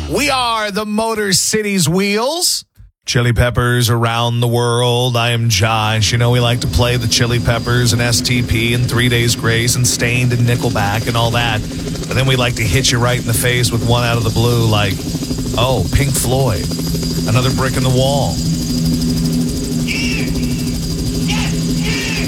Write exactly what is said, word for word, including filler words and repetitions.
We are the Motor City's Wheels. Chili Peppers around the world. I am Josh. You know, we like to play the Chili Peppers and S T P and Three Days Grace and Stained and Nickelback and all that. But then we like to hit you right in the face with one out of the blue like, oh, Pink Floyd. Another Brick in the Wall.